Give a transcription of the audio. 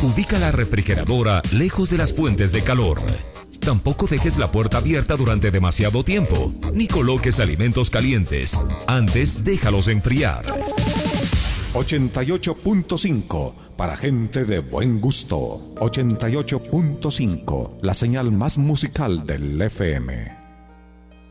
Ubica la refrigeradora lejos de las fuentes de calor. Tampoco dejes la puerta abierta durante demasiado tiempo, ni coloques alimentos calientes. Antes, déjalos enfriar. 88.5 para gente de buen gusto. 88.5, la señal más musical del FM.